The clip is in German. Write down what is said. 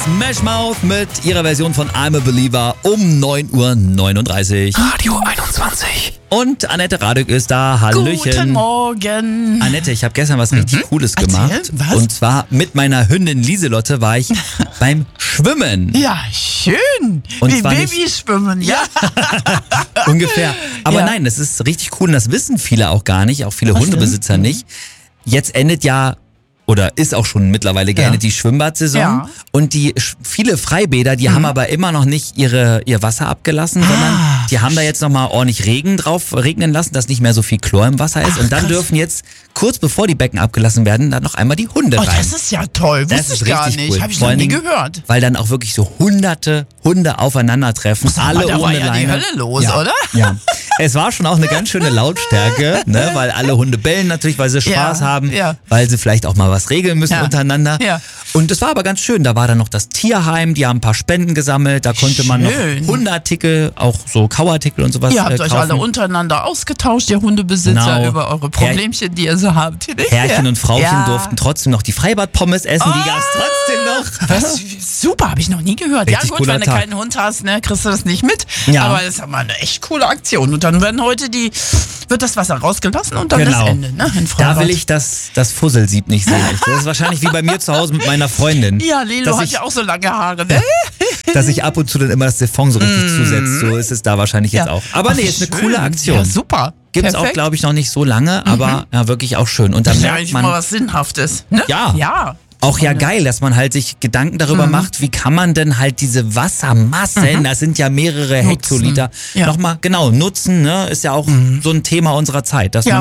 Smash Mouth mit ihrer Version von I'm a Believer um 9:39 Uhr. Radio 21. Und Annette Radek ist da. Hallöchen. Guten Morgen. Annette, ich habe gestern was richtig Cooles gemacht. Erzähl, was? Und zwar mit meiner Hündin Lieselotte war ich beim Schwimmen. Ja, schön. Und wie zwar nicht- Babyschwimmen, ja. Ungefähr. Aber Ja. nein, das ist richtig cool und das wissen viele auch gar nicht, auch viele Was Hundebesitzer denn? nicht. Jetzt endet ja oder ist auch schon mittlerweile geendet die Schwimmbadsaison Ja. und viele Freibäder, die haben aber immer noch nicht ihr Wasser abgelassen, sondern die haben da jetzt nochmal ordentlich Regen drauf regnen lassen, dass nicht mehr so viel Chlor im Wasser ist. Ach, Und dann krass. dürfen jetzt, kurz bevor die Becken abgelassen werden, dann noch einmal die Hunde Oh, rein. das ist ja toll. Das Wusste ist ich gar richtig nicht. cool. Habe ich Vor noch allen nie Dingen, gehört. Weil dann auch wirklich so hunderte Hunde aufeinandertreffen, alle da ohne war ja die Leine. Hölle los, ja. oder? Ja. Es war schon auch eine ganz schöne Lautstärke, ne, weil alle Hunde bellen natürlich, weil sie Spaß Ja, haben, ja. weil sie vielleicht auch mal was regeln müssen Ja. untereinander. Ja. Und es war aber ganz schön, da war dann noch das Tierheim, die haben ein paar Spenden gesammelt, da konnte man noch Schön. Hundeartikel, auch so Kauartikel und sowas Ihr habt euch kaufen. alle untereinander ausgetauscht, ihr Hundebesitzer, Genau. über eure Problemchen, die ihr so habt. Herrchen und Frauchen Ja. durften trotzdem noch die Freibad-Pommes essen, die gab's trotzdem noch. Was? Super, habe ich noch nie gehört. Richtig Ja gut, cooler wenn du Tag. keinen Hund hast, ne, kriegst du das nicht mit. Ja. Aber das ist ja mal eine echt coole Aktion. Und dann werden heute wird das Wasser rausgelassen und dann Genau. das Ende, ne? In Da Freibad. will ich das Fusselsieb nicht sehen. Das ist wahrscheinlich wie bei mir zu Hause mit meiner Freundin. Ja, Lilo dass hat ich, ja auch so lange Haare, ne? dass ich ab und zu dann immer das Siphon so richtig zusetzt. So ist es da wahrscheinlich jetzt auch. Aber nee, ist eine Schön. coole Aktion. Ja, super. Gibt's auch, Perfekt. glaube ich, noch nicht so lange, aber ja, wirklich auch schön. Und dann Das ist ja merkt eigentlich man mal was Sinnhaftes, ne? Ja. Ja. auch ja geil, dass man halt sich Gedanken darüber macht, wie kann man denn halt diese Wassermassen, das sind ja mehrere Nutzen. Hektoliter, Ja. nochmal genau nutzen, ne? Ist ja auch so ein Thema unserer Zeit, dass Ja, man